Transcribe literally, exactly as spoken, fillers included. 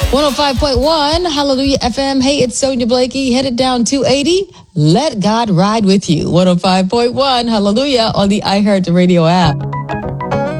one oh five point one, Hallelujah F M. Hey, it's Sonia Blakey, headed down two eighty. Let God ride with you. one oh five point one, Hallelujah, on the iHeart Radio app.